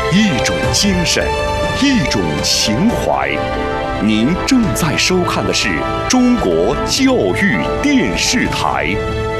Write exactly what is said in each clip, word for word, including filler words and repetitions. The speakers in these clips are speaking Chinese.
一种精神，一种情怀。您正在收看的是中国教育电视台。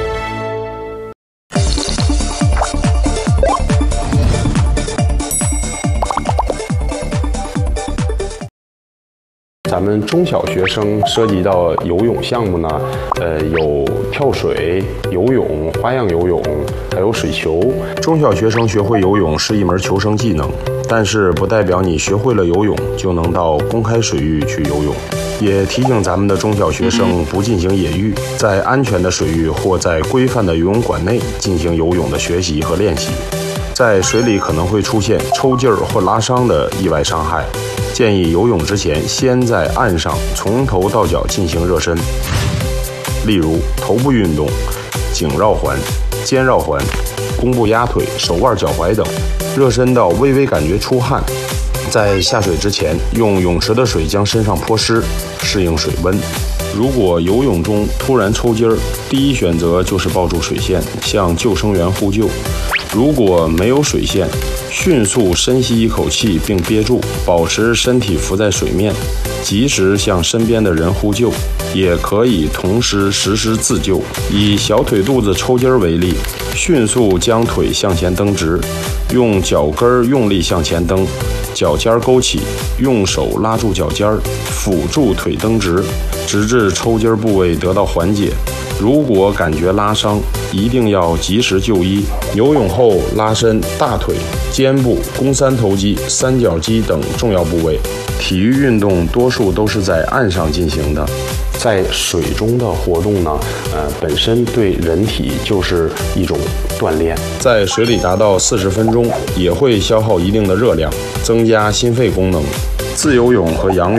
咱们中小学生涉及到游泳项目呢，呃，有跳水、游泳、花样游泳，还有水球。 中小学生学会游泳是一门求生技能，但是不代表你学会了游泳就能到公开水域去游泳。也提醒咱们的中小学生不进行野浴，在安全的水域或在规范的游泳馆内进行游泳的学习和练习。在水里可能会出现抽筋儿或拉伤的意外伤害。建议游泳之前，先在岸上从头到脚进行热身，例如头部运动、颈绕环、肩绕环、弓步压腿、手腕、脚踝等，热身到微微感觉出汗。在下水之前，用泳池的水将身上泼湿，适应水温。如果游泳中突然抽筋儿，第一选择就是抱住水线，向救生员呼救。如果没有水线，迅速深吸一口气并憋住，保持身体浮在水面，及时向身边的人呼救。也可以同时实施自救。以小腿肚子抽筋为例，迅速将腿向前蹬直，用脚跟用力向前蹬，脚尖勾起，用手拉住脚尖，辅助腿蹬直，直至抽筋部位得到缓解。如果感觉拉伤，一定要及时就医。游泳后拉伸大腿、肩部、肱三头肌、三角肌等重要部位。体育运动多数都是在岸上进行的， 在水中的活动呢，呃，本身对人体就是一种锻炼。 在水里达到四十分钟，也会消耗一定的热量，增加心肺功能。自由泳和仰泳